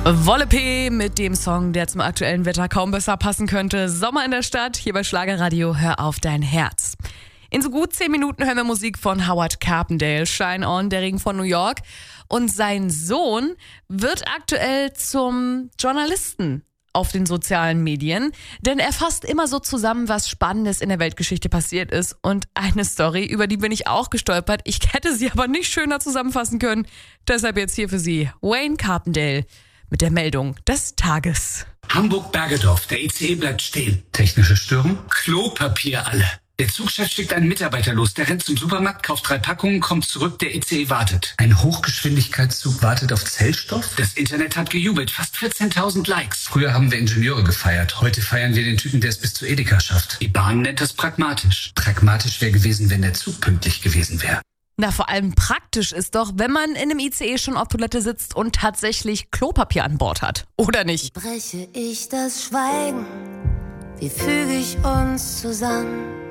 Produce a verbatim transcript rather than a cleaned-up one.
Wolle P mit dem Song, der zum aktuellen Wetter kaum besser passen könnte. Sommer in der Stadt, hier bei Schlagerradio, hör auf dein Herz. In so gut zehn Minuten hören wir Musik von Howard Carpendale, Shine On, der Regen von New York. Und sein Sohn wird aktuell zum Journalisten auf den sozialen Medien, denn er fasst immer so zusammen, was Spannendes in der Weltgeschichte passiert ist. Und eine Story, über die bin ich auch gestolpert. Ich hätte sie aber nicht schöner zusammenfassen können. Deshalb jetzt hier für Sie Wayne Carpendale mit der Meldung des Tages. Hamburg-Bergedorf, der I C E bleibt stehen. Technische Störung? Klopapier alle. Der Zugchef schickt einen Mitarbeiter los, der rennt zum Supermarkt, kauft drei Packungen, kommt zurück, der I C E wartet. Ein Hochgeschwindigkeitszug wartet auf Zellstoff? Das Internet hat gejubelt, fast vierzehntausend Likes. Früher haben wir Ingenieure gefeiert, heute feiern wir den Typen, der es bis zu Edeka schafft. Die Bahn nennt das pragmatisch. Pragmatisch wäre gewesen, wenn der Zug pünktlich gewesen wäre. Na, vor allem praktisch ist doch, wenn man in einem I C E schon auf Toilette sitzt und tatsächlich Klopapier an Bord hat. Oder nicht? Breche ich das Schweigen, wie füge ich uns zusammen?